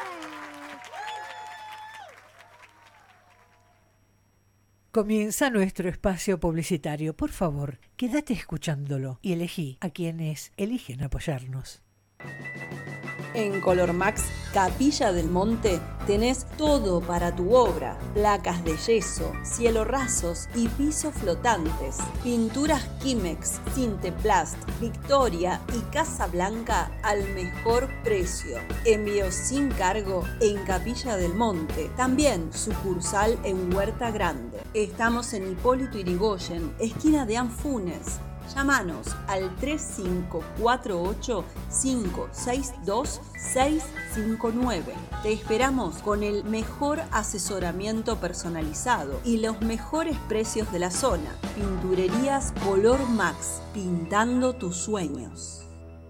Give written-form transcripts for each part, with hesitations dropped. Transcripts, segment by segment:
Comienza nuestro espacio publicitario. Por favor, quédate escuchándolo y elegí a quienes eligen apoyarnos. En Colormax Capilla del Monte tenés todo para tu obra: placas de yeso, cielo rasos y pisos flotantes, pinturas Kimex, Cinteplast, Victoria y Casablanca al mejor precio. Envío sin cargo en Capilla del Monte. También sucursal en Huerta Grande. Estamos en Hipólito Yrigoyen, esquina de Anfunes. Llámanos al 3548-562-659. Te esperamos con el mejor asesoramiento personalizado y los mejores precios de la zona. Pinturerías Color Max, pintando tus sueños.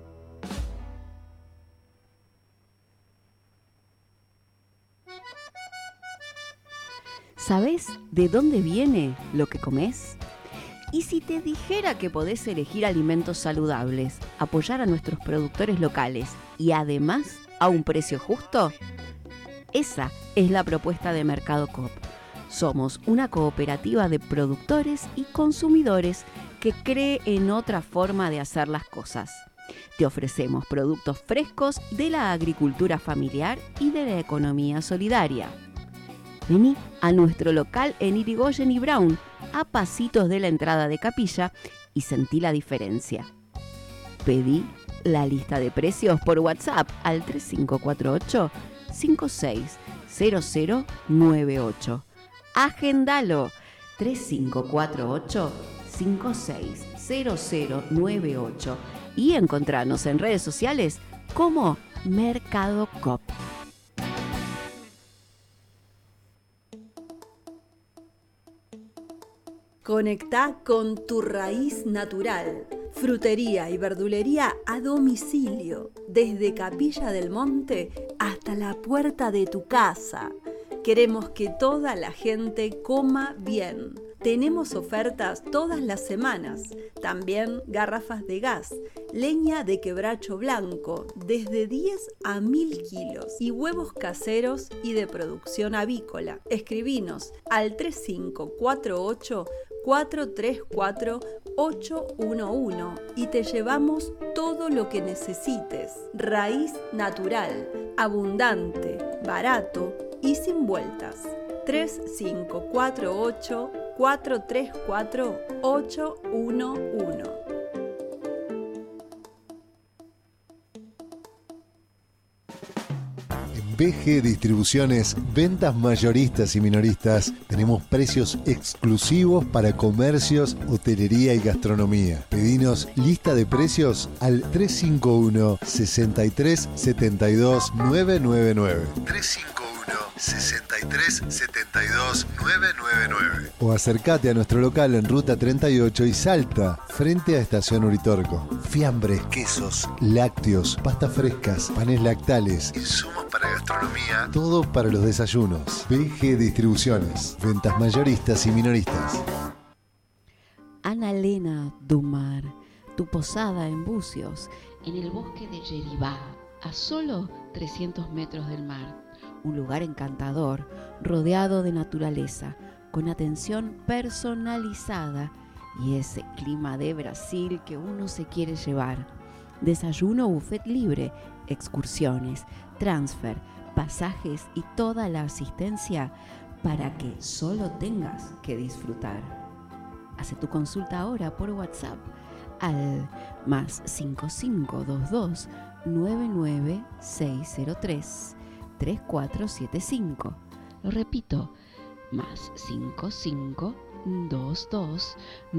¿Sabés de dónde viene lo que comés? Y si te dijera que podés elegir alimentos saludables, apoyar a nuestros productores locales y además a un precio justo, esa es la propuesta de Mercado Coop. Somos una cooperativa de productores y consumidores que cree en otra forma de hacer las cosas. Te ofrecemos productos frescos de la agricultura familiar y de la economía solidaria. Vení a nuestro local en Yrigoyen y Brown, a pasitos de la entrada de Capilla, y sentí la diferencia. Pedí la lista de precios por WhatsApp al 3548-560098. Agendalo, 3548-560098, y encontranos en redes sociales como Mercado Coop. Conectá con tu raíz natural. Frutería y verdulería a domicilio, desde Capilla del Monte hasta la puerta de tu casa. Queremos que toda la gente coma bien. Tenemos ofertas todas las semanas. También garrafas de gas, leña de quebracho blanco, desde 10 a 1000 kilos, y huevos caseros y de producción avícola. Escribinos al 3548-434-811 y te llevamos todo lo que necesites. Raíz natural, abundante, barato y sin vueltas. 3548-434-811. BG Distribuciones, ventas mayoristas y minoristas. Tenemos precios exclusivos para comercios, hotelería y gastronomía. Pedinos lista de precios al 351 63 72 999. 63 72 999. O acércate a nuestro local en Ruta 38 y Salta, frente a Estación Uritorco. Fiambres, quesos, lácteos, pastas frescas, panes lactales, insumos para gastronomía, todo para los desayunos. BG Distribuciones, ventas mayoristas y minoristas. Annalena Domar, tu posada en Bucios, en el bosque de Yeribá, a solo 300 metros del mar. Un lugar encantador, rodeado de naturaleza, con atención personalizada y ese clima de Brasil que uno se quiere llevar. Desayuno buffet libre, excursiones, transfer, pasajes y toda la asistencia para que solo tengas que disfrutar. Hace tu consulta ahora por WhatsApp al +5522 99603 3475. Lo repito, +5522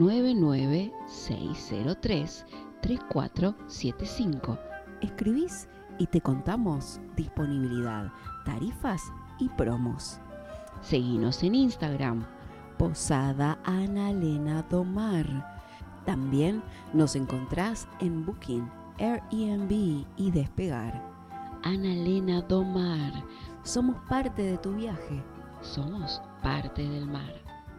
99603 3475. Escribís y te contamos disponibilidad, tarifas y promos. Seguinos en Instagram, Posada Annalena Domar. También nos encontrás en Booking, Airbnb y Despegar. Annalena Domar, somos parte de tu viaje, somos parte del mar.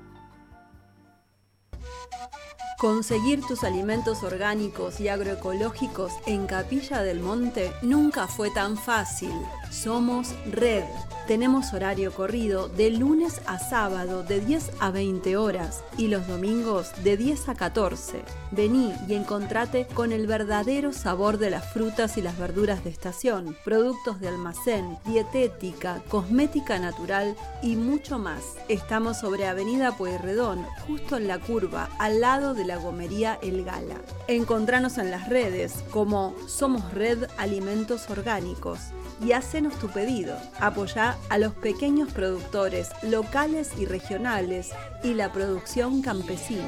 Conseguir tus alimentos orgánicos y agroecológicos en Capilla del Monte nunca fue tan fácil. Somos Red. Tenemos horario corrido de lunes a sábado de 10 a 20 horas y los domingos de 10 a 14. Vení y encontrate con el verdadero sabor de las frutas y las verduras de estación, productos de almacén, dietética, cosmética natural y mucho más. Estamos sobre Avenida Pueyrredón, justo en la curva, al lado de la gomería El Gala. Encontranos en las redes como Somos Red Alimentos Orgánicos y hacenos tu pedido. Apoyá a los pequeños productores locales y regionales y la producción campesina.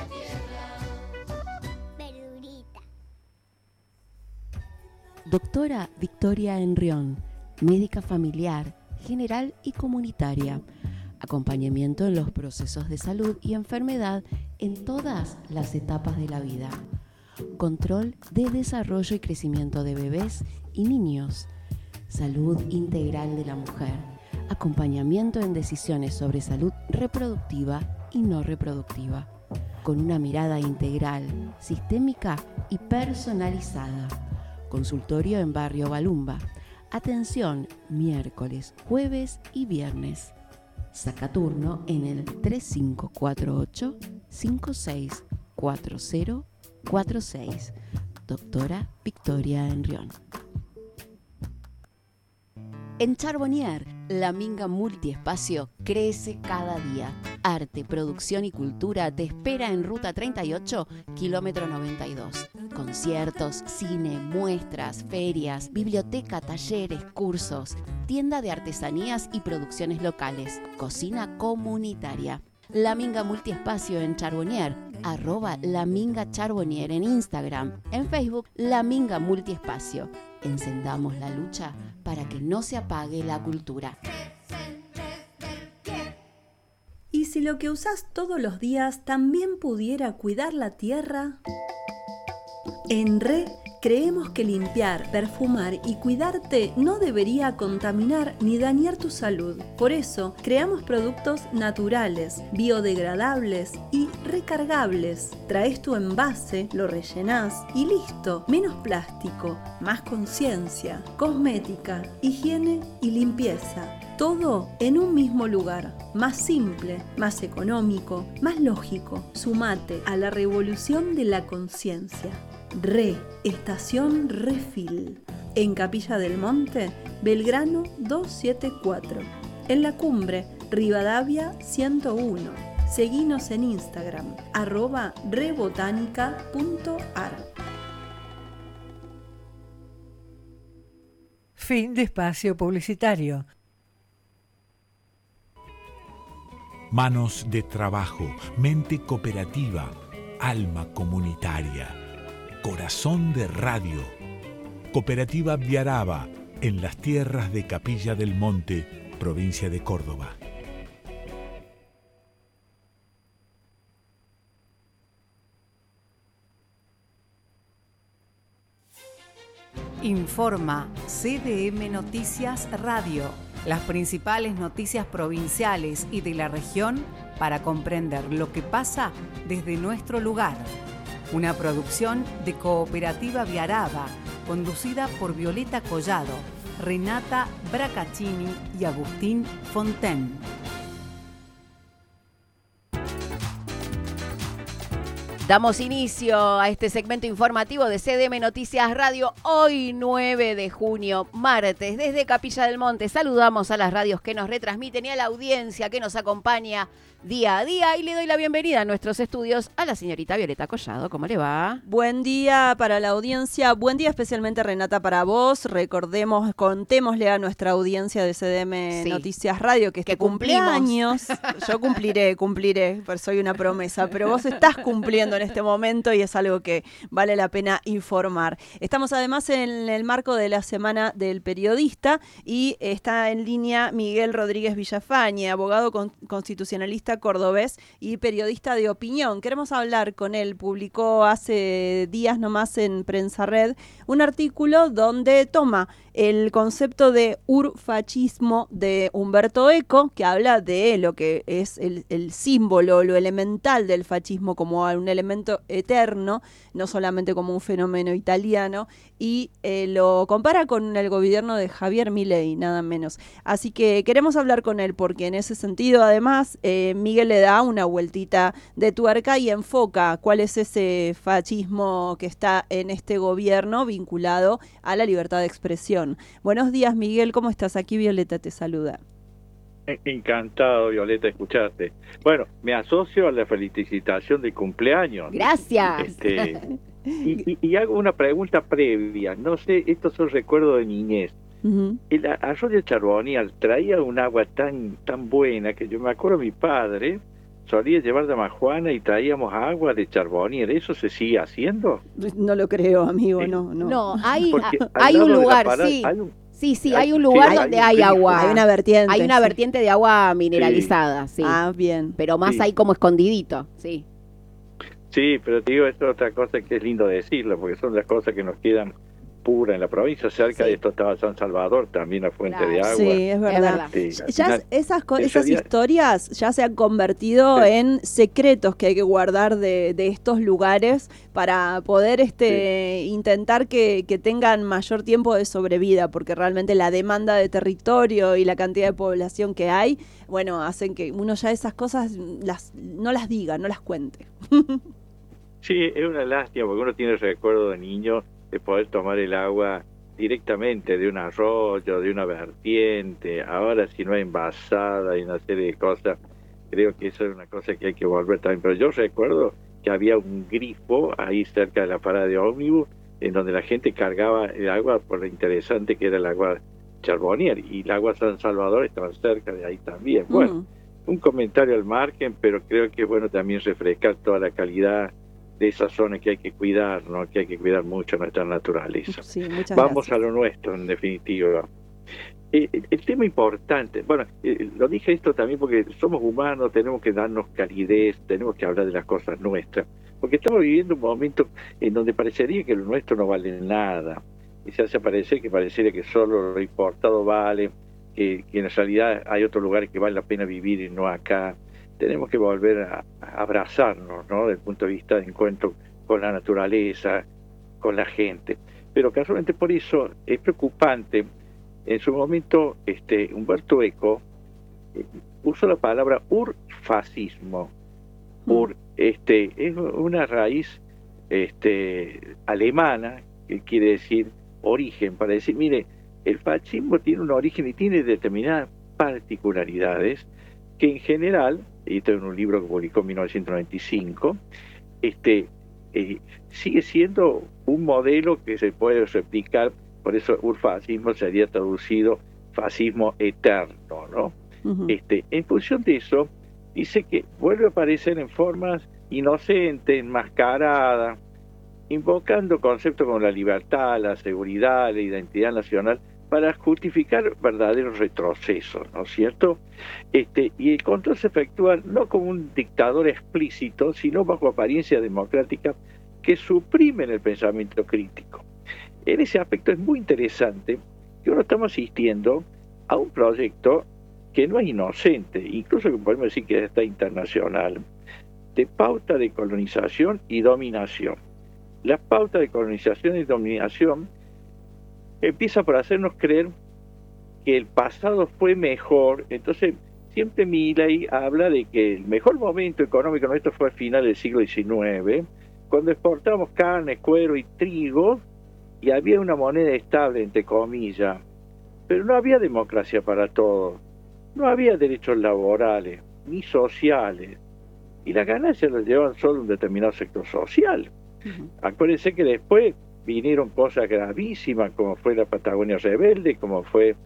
Doctora Victoria Henrión, médica familiar, general y comunitaria. Acompañamiento en los procesos de salud y enfermedad en todas las etapas de la vida. Control de desarrollo y crecimiento de bebés y niños. Salud integral de la mujer. Acompañamiento en decisiones sobre salud reproductiva y no reproductiva. Con una mirada integral, sistémica y personalizada. Consultorio en Barrio Balumba. Atención miércoles, jueves y viernes. Saca turno en el 3548-564046. Doctora Victoria Henrión. En Charbonnier, la Minga Multiespacio crece cada día. Arte, producción y cultura te espera en Ruta 38, kilómetro 92. Conciertos, cine, muestras, ferias, biblioteca, talleres, cursos, tienda de artesanías y producciones locales, cocina comunitaria. La Minga Multiespacio en Charbonnier, @La Minga Charbonnier en Instagram, en Facebook La Minga Multiespacio. Encendamos la lucha para que no se apague la cultura. ¿Y si lo que usás todos los días también pudiera cuidar la tierra? En RE creemos que limpiar, perfumar y cuidarte no debería contaminar ni dañar tu salud. Por eso, creamos productos naturales, biodegradables y recargables. Traes tu envase, lo rellenás y listo. Menos plástico, más conciencia, cosmética, higiene y limpieza. Todo en un mismo lugar. Más simple, más económico, más lógico. Sumate a la revolución de la conciencia. RE, Estación Refill, en Capilla del Monte, Belgrano 274, en La Cumbre, Rivadavia 101. Seguinos en Instagram, @rebotanica.ar. Fin de espacio publicitario. Manos de trabajo, mente cooperativa, alma comunitaria. Corazón de radio. Cooperativa Viaraba, en las tierras de Capilla del Monte, provincia de Córdoba. Informa CDM Noticias Radio. Las principales noticias provinciales y de la región para comprender lo que pasa desde nuestro lugar. Una producción de Cooperativa Viaraba, conducida por Violeta Collado, Renata Bracaccini y Agustín Fontaine. Damos inicio a este segmento informativo de CDM Noticias Radio, hoy 9 de junio, martes, desde Capilla del Monte. Saludamos a las radios que nos retransmiten y a la audiencia que nos acompaña día a día, y le doy la bienvenida a nuestros estudios a la señorita Violeta Collado. ¿Cómo le va? Buen día para la audiencia, buen día especialmente, Renata, para vos. Contémosle a nuestra audiencia de CDM Noticias Radio que este cumpleaños. Yo cumpliré, pues soy una promesa, pero vos estás cumpliendo en este momento y es algo que vale la pena informar. Estamos además en el marco de la Semana del Periodista y está en línea Miguel Rodríguez Villafañe, abogado constitucionalista cordobés y periodista de opinión. Queremos hablar con él. Publicó hace días nomás en Prensa Red un artículo donde toma el concepto de urfascismo de Umberto Eco, que habla de lo que es el símbolo, lo elemental del fascismo como un elemento elemento eterno, no solamente como un fenómeno italiano, y lo compara con el gobierno de Javier Milei, nada menos. Así que queremos hablar con él porque en ese sentido, además, Miguel le da una vueltita de tuerca y enfoca cuál es ese fascismo que está en este gobierno vinculado a la libertad de expresión. Buenos días, Miguel, ¿cómo estás? Aquí Violeta te saluda. Encantado, Violeta, escucharte. Bueno, me asocio a la felicitación de cumpleaños. Gracias. Y hago una pregunta previa. No sé, estos son recuerdos de niñez. Uh-huh. El arroyo Charbonier traía un agua tan buena que yo me acuerdo, mi padre solía llevar de Majuana y traíamos agua de Charbonier. ¿Eso se sigue haciendo? No lo creo, amigo, no. No, hay un lugar, sí. Sí, hay un lugar donde hay agua. Hay una vertiente. Hay una vertiente de agua mineralizada, sí. Ah, bien. Pero más ahí como escondidito, sí. Sí, pero te digo, esto es otra cosa que es lindo decirlo, porque son las cosas que nos quedan puras en la provincia. Cerca de esto estaba San Salvador, también la fuente de agua. Sí, es verdad. Ya esas historias ya se han convertido en secretos que hay que guardar de estos lugares para poder intentar que tengan mayor tiempo de sobrevida, porque realmente la demanda de territorio y la cantidad de población que hay, bueno, hacen que uno ya esas cosas no las diga, no las cuente. Sí, es una lástima, porque uno tiene recuerdo de niño de poder tomar el agua directamente de un arroyo, de una vertiente. Ahora, si no hay envasada y una serie de cosas, creo que eso es una cosa que hay que volver también. Pero yo recuerdo que había un grifo ahí cerca de la parada de ómnibus en donde la gente cargaba el agua por lo interesante que era el agua Charbonier, y el agua San Salvador estaba cerca de ahí también. Bueno, un comentario al margen, pero creo que es bueno también refrescar toda la calidad de esas zonas que hay que cuidar, ¿no? Que hay que cuidar mucho nuestra naturaleza. Sí, muchas Vamos gracias. A lo nuestro, en definitiva. El tema importante, bueno, lo dije esto también porque somos humanos, tenemos que darnos calidez, tenemos que hablar de las cosas nuestras, porque estamos viviendo un momento en donde parecería que lo nuestro no vale nada, y se hace parecer que parecería que solo lo importado vale, que en realidad hay otros lugares que vale la pena vivir y no acá. Tenemos que volver a abrazarnos, ¿no? Desde el punto de vista de encuentro con la naturaleza, con la gente. Pero casualmente por eso es preocupante. En su momento, Umberto Eco usó la palabra urfascismo. Es una raíz alemana, que quiere decir origen, para decir, mire, el fascismo tiene un origen y tiene determinadas particularidades que en general, y esto es un libro que publicó en 1995, sigue siendo un modelo que se puede replicar, por eso urfascismo sería traducido fascismo eterno, ¿no? Uh-huh. En función de eso, dice que vuelve a aparecer en formas inocentes, enmascaradas, invocando conceptos como la libertad, la seguridad, la identidad nacional, para justificar verdaderos retrocesos, ¿no es cierto? Y el control se efectúa no como un dictador explícito, sino bajo apariencia democrática que suprimen el pensamiento crítico. En ese aspecto es muy interesante que ahora estamos asistiendo a un proyecto que no es inocente, incluso que podemos decir que está internacional, de pauta de colonización y dominación. La pauta de colonización y dominación empieza por hacernos creer que el pasado fue mejor. Entonces, siempre Milei habla de que el mejor momento económico nuestro fue al final del siglo XIX, cuando exportamos carne, cuero y trigo, y había una moneda estable, entre comillas, pero no había democracia para todos, no había derechos laborales, ni sociales, y las ganancias las llevaban solo un determinado sector social. Uh-huh. Acuérdense que después vinieron cosas gravísimas, como fue la Patagonia Rebelde, como fue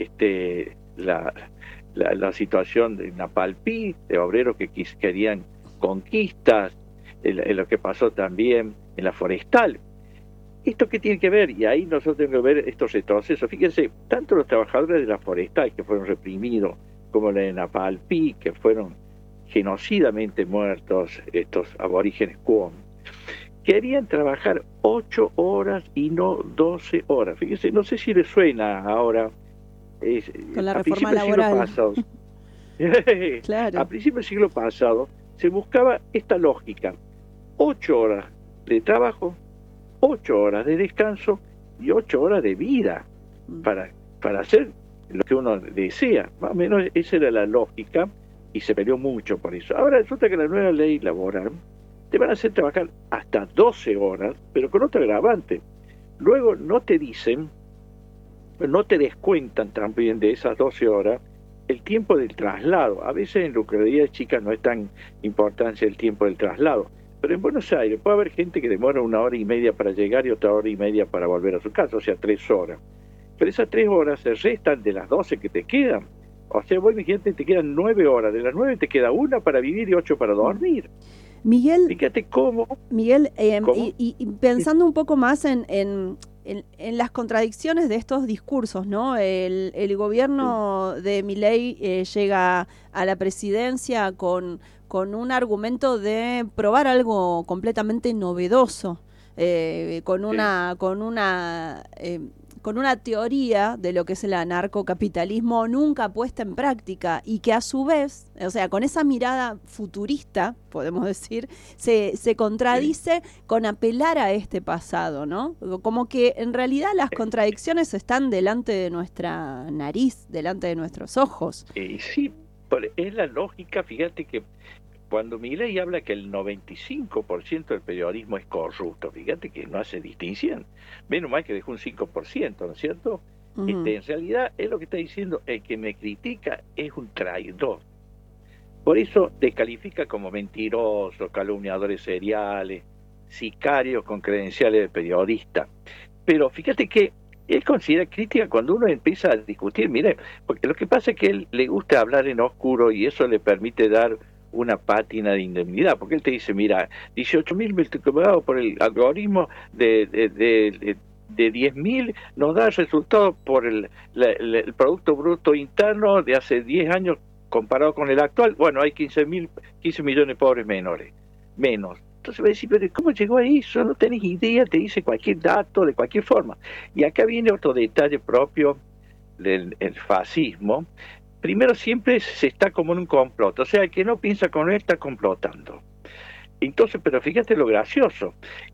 la situación de Napalpí, de obreros que querían conquistas, lo que pasó también en la forestal. ¿Esto qué tiene que ver? Y ahí nosotros tenemos que ver estos retrocesos. Fíjense, tanto los trabajadores de la forestal, que fueron reprimidos, como la de Napalpí, que fueron genocidamente muertos, estos aborígenes Cuom, querían trabajar 8 horas y no 12 horas. Fíjense, no sé si les suena ahora. Con la reforma laboral. Claro. A principios del siglo pasado se buscaba esta lógica. 8 horas de trabajo, 8 horas de descanso y 8 horas de vida para hacer lo que uno desea. Más o menos esa era la lógica y se peleó mucho por eso. Ahora resulta que la nueva ley laboral te van a hacer trabajar hasta 12 horas, pero con otro agravante. Luego no te dicen, no te descuentan también de esas 12 horas el tiempo del traslado. A veces en localidades chicas no es tan importante el tiempo del traslado, pero en Buenos Aires puede haber gente que demora 1 hora y media para llegar y otra hora y media para volver a su casa, o sea, 3 horas. Pero esas 3 horas se restan de las 12 que te quedan. O sea, vos imagínate, te quedan 9 horas. De las 9 te queda 1 para vivir y 8 para dormir. Miguel, fíjate cómo. Miguel, ¿cómo? Y pensando un poco más en las contradicciones de estos discursos, ¿no? El gobierno de Milei llega a la presidencia con un argumento de probar algo completamente novedoso, con una teoría de lo que es el anarcocapitalismo nunca puesta en práctica y que a su vez, o sea, con esa mirada futurista, podemos decir, se contradice con apelar a este pasado, ¿no? Como que en realidad las contradicciones están delante de nuestra nariz, delante de nuestros ojos. Sí, es la lógica. Fíjate que cuando Milei habla que el 95% del periodismo es corrupto, fíjate que no hace distinción. Menos mal que dejó un 5%, ¿no es cierto? En realidad es lo que está diciendo, el que me critica es un traidor. Por eso descalifica como mentirosos, calumniadores seriales, sicarios con credenciales de periodista. Pero fíjate que él considera crítica cuando uno empieza a discutir. Mire, porque lo que pasa es que a él le gusta hablar en oscuro y eso le permite dar una pátina de indemnidad, porque él te dice, mira, 18.000 multiplicado por el algoritmo de 10.000 nos da el resultado por el Producto Bruto Interno de hace 10 años comparado con el actual. Bueno, hay 15 millones de pobres menos. Entonces va a decir, pero ¿cómo llegó a eso? No tenés idea, te dice cualquier dato de cualquier forma. Y acá viene otro detalle propio del fascismo. Primero, siempre se está como en un complot, o sea, el que no piensa con él está complotando. Entonces, pero fíjate lo gracioso,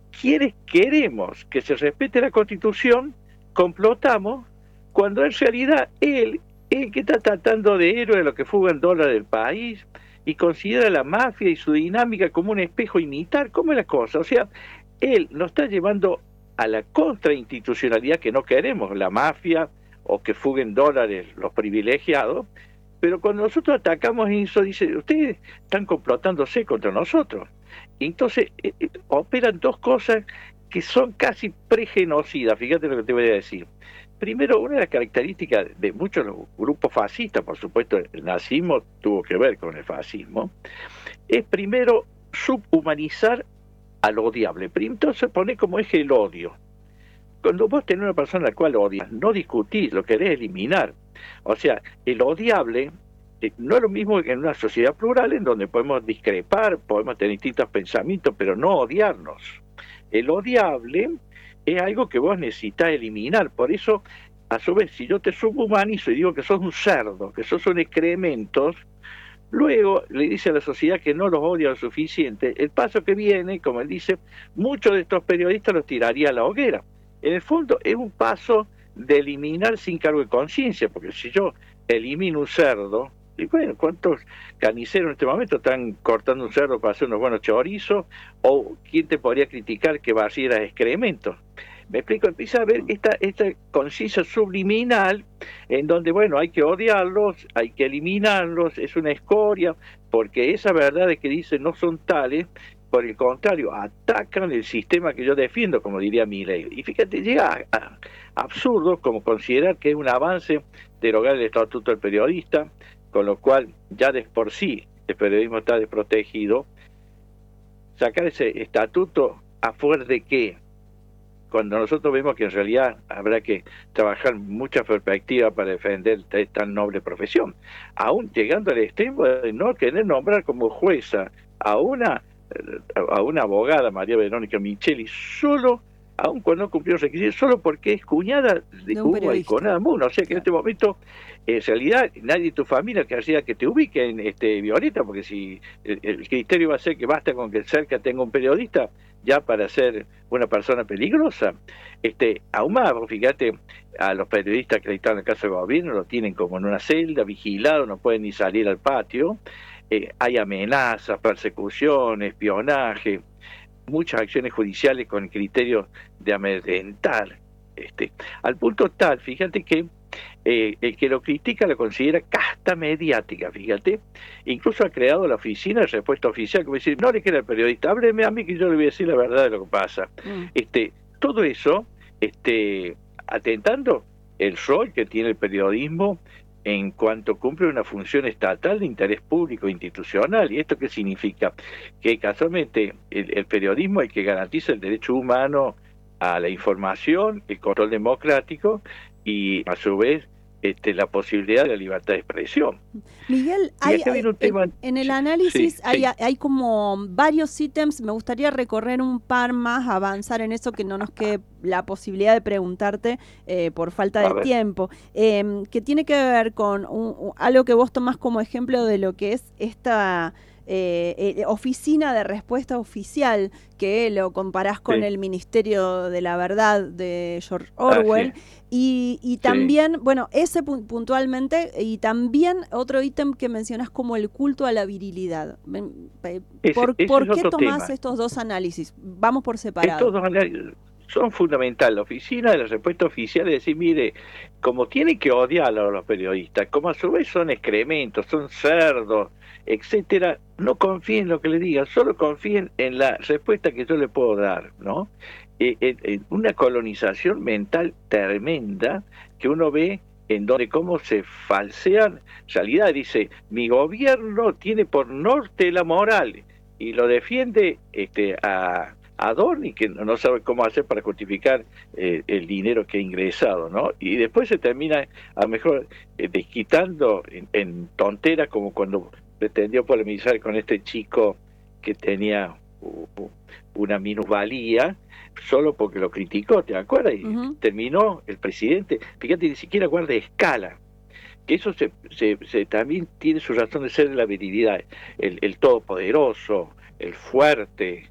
queremos que se respete la Constitución, complotamos, cuando en realidad él que está tratando de héroe de lo que fugan dólares del país y considera la mafia y su dinámica como un espejo a imitar. ¿Cómo es la cosa? O sea, él nos está llevando a la contrainstitucionalidad que no queremos, la mafia, o que fuguen dólares los privilegiados, pero cuando nosotros atacamos eso, dice, ustedes están complotándose contra nosotros. Entonces, operan dos cosas que son casi pregenocidas, fíjate lo que te voy a decir. Primero, una de las características de muchos grupos fascistas, por supuesto el nazismo tuvo que ver con el fascismo, es primero subhumanizar al odiable. Entonces pone como eje el odio. Cuando vos tenés una persona a la cual odias, no discutís, lo querés eliminar. O sea, el odiable no es lo mismo que en una sociedad plural en donde podemos discrepar, podemos tener distintos pensamientos, pero no odiarnos. El odiable es algo que vos necesitas eliminar. Por eso, a su vez, si yo te subhumanizo y digo que sos un cerdo, que sos un excrementos, luego le dice a la sociedad que no los odia lo suficiente. El paso que viene, como él dice, muchos de estos periodistas los tiraría a la hoguera. En el fondo es un paso de eliminar sin cargo de conciencia, porque si yo elimino un cerdo, y bueno, ¿cuántos carniceros en este momento están cortando un cerdo para hacer unos buenos chorizos? ¿O quién te podría criticar que barriera excrementos? Me explico, empieza a ver esta conciencia subliminal en donde, bueno, hay que odiarlos, hay que eliminarlos, es una escoria, porque esas verdades que dicen no son tales. Por el contrario, atacan el sistema que yo defiendo, como diría Milei. Y fíjate, llega a absurdo como considerar que es un avance derogar el estatuto del periodista, con lo cual ya de por sí el periodismo está desprotegido. Sacar ese estatuto a fuerza de qué, cuando nosotros vemos que en realidad habrá que trabajar mucha perspectiva para defender tan noble profesión, aún llegando al extremo de no querer nombrar como jueza a una abogada, María Verónica Micheli, solo aun cuando no cumplió los requisitos, solo porque es cuñada de Hugo Aiconada-Muno. O sea que en este momento, en realidad, nadie de tu familia querría que te ubiquen, Violeta, porque si el criterio va a ser que basta con que cerca tenga un periodista ya para ser una persona peligrosa. Aún más, fíjate, a los periodistas acreditados en la Casa de Gobierno lo tienen como en una celda, vigilado, no pueden ni salir al patio. Hay amenazas, persecución, espionaje, muchas acciones judiciales con el criterio de amedrentar, al punto tal, fíjate que el que lo critica lo considera casta mediática, fíjate, incluso ha creado la oficina de respuesta oficial, como decir, no le queda al periodista, hábleme a mí que yo le voy a decir la verdad de lo que pasa. Todo eso, atentando el rol que tiene el periodismo en cuanto cumple una función estatal de interés público institucional. ¿Y esto qué significa? Que casualmente el periodismo es el que garantiza el derecho humano a la información, el control democrático y a su vez la posibilidad de la libertad de expresión. Miguel, en el análisis hay como varios ítems, me gustaría recorrer un par más, avanzar en eso, que no nos quede la posibilidad de preguntarte por falta de tiempo, que tiene que ver con algo que vos tomás como ejemplo de lo que es esta oficina de respuesta oficial, que lo comparás con el Ministerio de la Verdad de George Orwell, y también, bueno, ese puntualmente, y también otro ítem que mencionás como el culto a la virilidad. ¿Por qué tomás estos dos análisis? Vamos por separado. Estos dos análisis son fundamentales. La oficina de la respuesta oficial es decir, mire, como tienen que odiar a los periodistas, como a su vez son excrementos, son cerdos, etcétera, no confíen en lo que le digan, solo confíen en la respuesta que yo le puedo dar, ¿no? Una colonización mental tremenda que uno ve en donde cómo se falsean realidad. Dice, mi gobierno tiene por norte la moral, y lo defiende a Adorni, que no sabe cómo hacer para justificar el dinero que ha ingresado, ¿no? Y después se termina a lo mejor desquitando en tonteras, como cuando pretendió polemizar con este chico que tenía una minusvalía solo porque lo criticó, ¿te acuerdas? Y terminó el presidente, fíjate, ni siquiera guarda escala, que eso se también tiene su razón de ser la virilidad, el todopoderoso, el fuerte,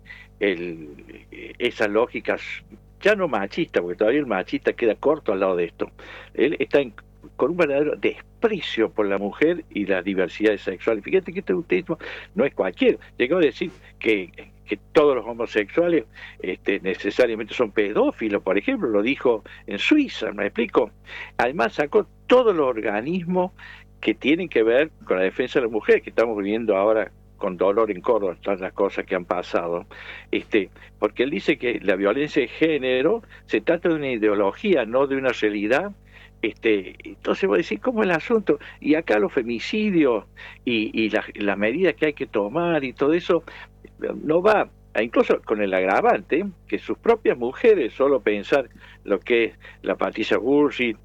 esas lógicas, ya no machista, porque todavía el machista queda corto al lado de esto. Él está con un verdadero desprecio por la mujer y las diversidades sexuales. Fíjate que este autismo no es cualquiera. Llegó a decir que todos los homosexuales necesariamente son pedófilos, por ejemplo, lo dijo en Suiza, ¿me explico? Además sacó todos los organismos que tienen que ver con la defensa de la mujer, que estamos viviendo ahora con dolor en Córdoba, todas las cosas que han pasado, porque él dice que la violencia de género se trata de una ideología, no de una realidad. Entonces voy a decir, ¿cómo es el asunto? Y acá los femicidios y las medidas que hay que tomar y todo eso, no va, incluso con el agravante, que sus propias mujeres, solo pensar lo que es la Patricia Bullrich,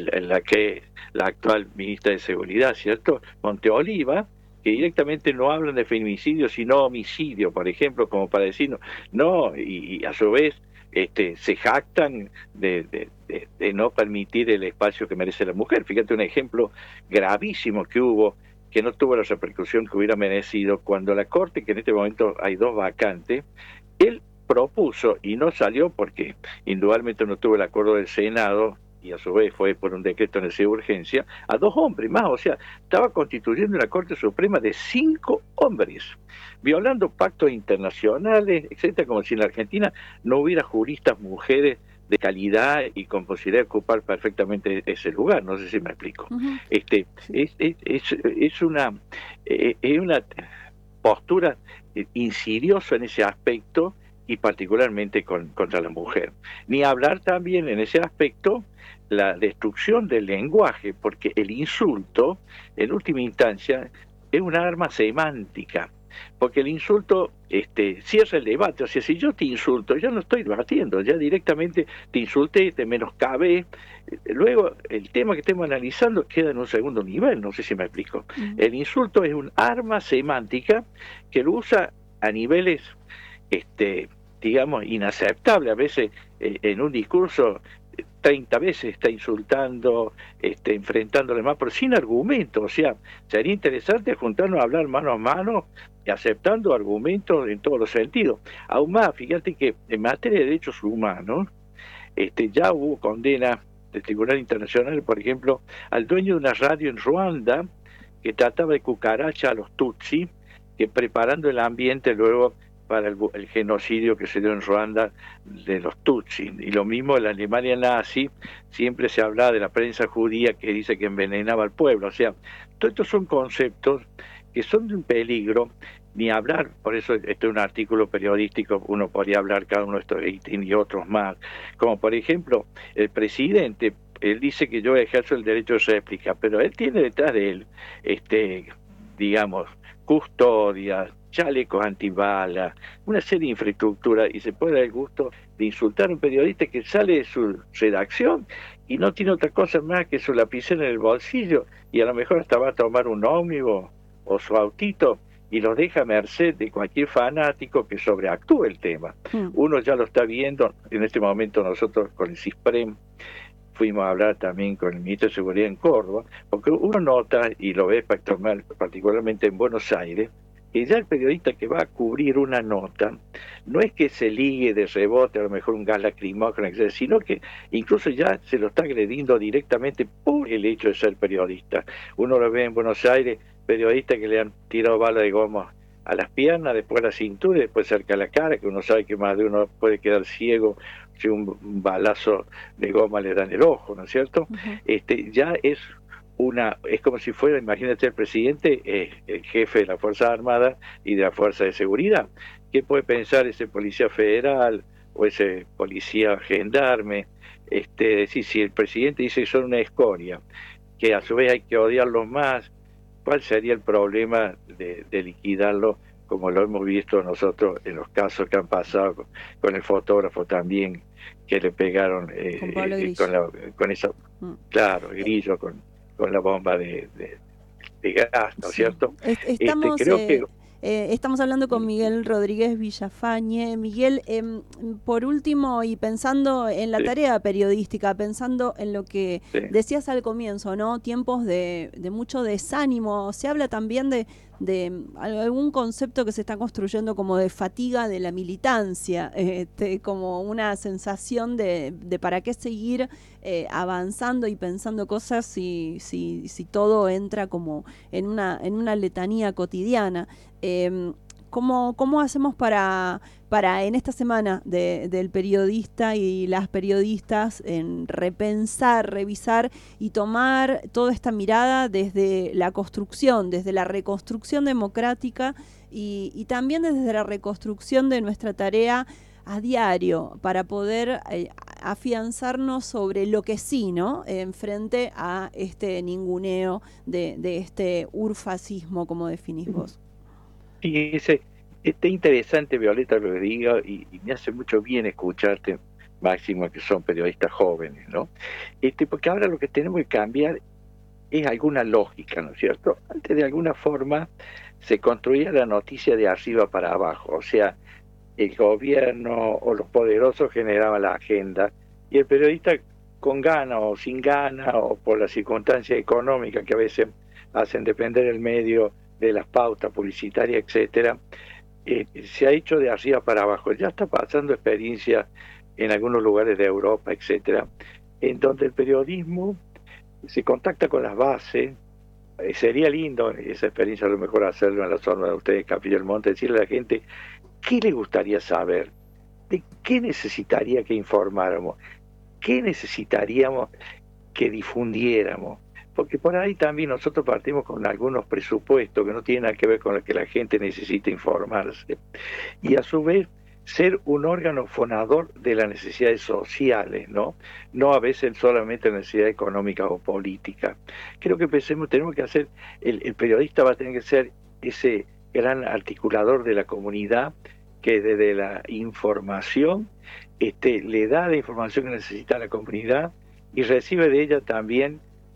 la actual ministra de Seguridad, ¿cierto? Monteoliva, que directamente no hablan de feminicidio, sino homicidio, por ejemplo, como para decir, no, y a su vez se jactan de no permitir el espacio que merece la mujer. Fíjate un ejemplo gravísimo que hubo, que no tuvo la repercusión que hubiera merecido, cuando la Corte, que en este momento hay 2 vacantes, él propuso, y no salió porque indudablemente no tuvo el acuerdo del Senado, y a su vez fue por un decreto de necesidad de urgencia, a 2 hombres más. O sea, estaba constituyendo una Corte Suprema de 5 hombres, violando pactos internacionales, etcétera, como si en la Argentina no hubiera juristas mujeres de calidad y con posibilidad de ocupar perfectamente ese lugar. No sé si me explico. Es una postura insidiosa en ese aspecto, y particularmente contra la mujer. Ni hablar también en ese aspecto la destrucción del lenguaje, porque el insulto, en última instancia, es una arma semántica, porque el insulto cierra el debate. O sea, si yo te insulto, ya no estoy debatiendo, ya directamente te insulté, te menoscabé. Luego, el tema que estemos analizando queda en un segundo nivel, no sé si me explico. El insulto es un arma semántica que lo usa a niveles digamos, inaceptable. A veces en un discurso 30 veces está insultando, enfrentándole más, pero sin argumentos. O sea, sería interesante juntarnos a hablar mano a mano y aceptando argumentos en todos los sentidos. Aún más, fíjate que en materia de derechos humanos, ya hubo condena del Tribunal Internacional, por ejemplo, al dueño de una radio en Ruanda que trataba de cucaracha a los Tutsi, que preparando el ambiente luego para el genocidio que se dio en Ruanda de los Tutsi. Y lo mismo en la Alemania nazi, siempre se hablaba de la prensa judía que dice que envenenaba al pueblo. O sea, todos estos son conceptos que son de un peligro, ni hablar, por eso este es un artículo periodístico, uno podría hablar cada uno de estos y otros más, como por ejemplo, el presidente, él dice que yo ejerzo el derecho de réplica, pero él tiene detrás de él, digamos, custodia, chalecos antibalas, una serie de infraestructura, y se puede dar el gusto de insultar a un periodista que sale de su redacción y no tiene otra cosa más que su lapicera en el bolsillo, y a lo mejor hasta va a tomar un ómnibus o su autito y los deja a merced de cualquier fanático que sobreactúe el tema. Uno ya lo está viendo, en este momento nosotros con el CISPREM fuimos a hablar también con el ministro de Seguridad en Córdoba, porque uno nota, y lo ve particularmente en Buenos Aires, que ya el periodista que va a cubrir una nota no es que se ligue de rebote a lo mejor un gas lacrimógeno, sino que incluso ya se lo está agrediendo directamente por el hecho de ser periodista. Uno lo ve en Buenos Aires, periodistas que le han tirado balas de goma a las piernas, después a la cintura y después cerca a la cara, que uno sabe que más de uno puede quedar ciego si un balazo de goma le da en el ojo, ¿no es cierto? Ya es como si fuera, imagínate, el presidente, el jefe de la Fuerza Armada y de la Fuerza de Seguridad. ¿Qué puede pensar ese policía federal o ese policía gendarme? Decir, si el presidente dice que son una escoria, que a su vez hay que odiarlos más, ¿cuál sería el problema de liquidarlo, como lo hemos visto nosotros en los casos que han pasado con el fotógrafo también, que le pegaron con esa, claro, Grillo, con la bomba de gas, ¿no es cierto? Creo que estamos hablando con Miguel Rodríguez Villafañe. Miguel, por último, y pensando en la tarea periodística, pensando en lo que decías al comienzo, ¿no? Tiempos de mucho desánimo. Se habla también de algún concepto que se está construyendo como de fatiga de la militancia, como una sensación de para qué seguir avanzando y pensando cosas si todo entra como en una letanía cotidiana. ¿Cómo hacemos para en esta semana del periodista y las periodistas en repensar, revisar y tomar toda esta mirada desde la construcción, desde la reconstrucción democrática y también desde la reconstrucción de nuestra tarea a diario para poder afianzarnos sobre lo que sí, ¿no? En frente a este ninguneo de este urfascismo, como definís vos? Sí, está interesante, Violeta, lo que diga, y me hace mucho bien escucharte, máximo que son periodistas jóvenes, ¿no? Porque ahora lo que tenemos que cambiar es alguna lógica, ¿no es cierto? Antes, de alguna forma, se construía la noticia de arriba para abajo, o sea, el gobierno o los poderosos generaban la agenda, y el periodista, con gana o sin gana, o por las circunstancias económicas que a veces hacen depender el medio de las pautas publicitarias, etcétera, se ha hecho de arriba para abajo. Ya está pasando experiencia en algunos lugares de Europa, etcétera, en donde el periodismo se contacta con las bases. Sería lindo esa experiencia, a lo mejor hacerlo en la zona de ustedes, Capilla del Monte, decirle a la gente qué le gustaría saber, de qué necesitaría que informáramos, qué necesitaríamos que difundiéramos. Porque por ahí también nosotros partimos con algunos presupuestos que no tienen nada que ver con lo que la gente necesita informarse. Y a su vez, ser un órgano fonador de las necesidades sociales, ¿no? No a veces solamente necesidades económicas o políticas. Creo que tenemos que hacer, el periodista va a tener que ser ese gran articulador de la comunidad que desde la información le da la información que necesita la comunidad y recibe de ella también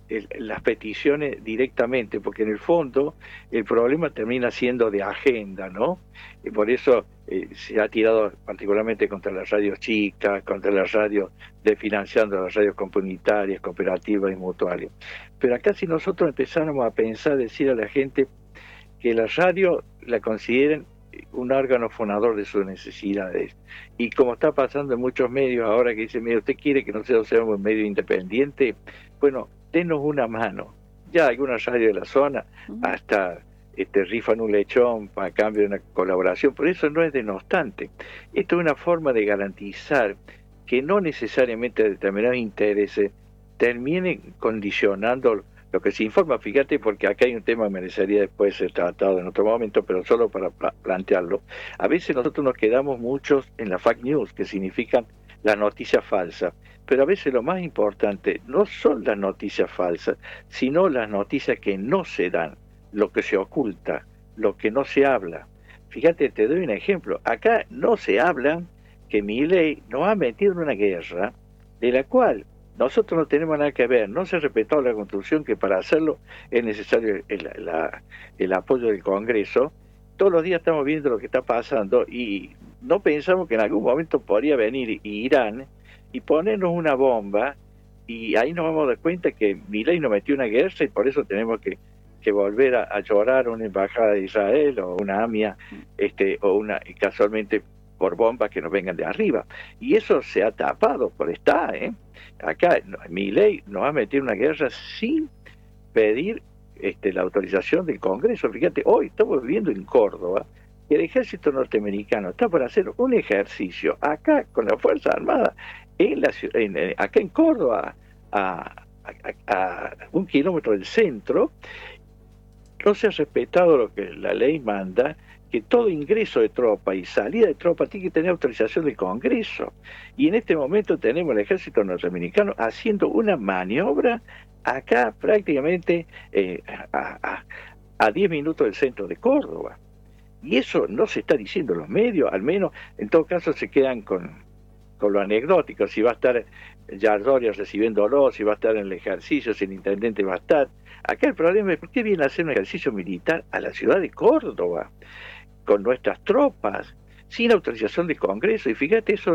las peticiones directamente, porque en el fondo el problema termina siendo de agenda, ¿no? Y por eso se ha tirado particularmente contra las radios chicas, contra las radios financiando las radios comunitarias, cooperativas y mutuales. Pero acá si nosotros empezáramos a pensar, decir a la gente que la radio la consideren un órgano fonador de sus necesidades, y como está pasando en muchos medios ahora que dicen, mira, ¿usted quiere que nosotros seamos un medio independiente? Bueno, denos una mano. Ya algunas radios de la zona hasta rifan un lechón a cambio de una colaboración, por eso no es denostante. Esto es una forma de garantizar que no necesariamente determinados intereses terminen condicionando lo que se informa. Fíjate, porque acá hay un tema que merecería después ser tratado en otro momento, pero solo para plantearlo. A veces nosotros nos quedamos muchos en la fake news, que significan la noticia falsa, pero a veces lo más importante no son las noticias falsas, sino las noticias que no se dan, lo que se oculta, lo que no se habla. Fíjate, te doy un ejemplo. Acá no se habla que Milei nos ha metido en una guerra de la cual nosotros no tenemos nada que ver. No se ha respetado la Constitución, que para hacerlo es necesario el apoyo del Congreso. Todos los días estamos viendo lo que está pasando y no pensamos que en algún momento podría venir Irán y ponernos una bomba, y ahí nos vamos a dar cuenta que Milei nos metió una guerra y por eso tenemos que volver a llorar una embajada de Israel o una AMIA, casualmente por bombas que nos vengan de arriba. Y eso se ha tapado por acá Milei nos ha metido una guerra sin pedir la autorización del Congreso. Fíjate, hoy estamos viviendo en Córdoba, y el ejército norteamericano está por hacer un ejercicio acá con la Fuerza Armada, acá en Córdoba, a 1 kilómetro del centro. No se ha respetado lo que la ley manda, que todo ingreso de tropa y salida de tropa tiene que tener autorización del Congreso. Y en este momento tenemos el ejército norteamericano haciendo una maniobra acá prácticamente a 10 minutos del centro de Córdoba. Y eso no se está diciendo en los medios, al menos en todo caso se quedan con lo anecdótico, si va a estar Yardoria recibiéndolo, si va a estar en el ejercicio, si el intendente va a estar. Acá el problema es por qué viene a hacer un ejercicio militar a la ciudad de Córdoba, con nuestras tropas, sin autorización del Congreso. Y fíjate, eso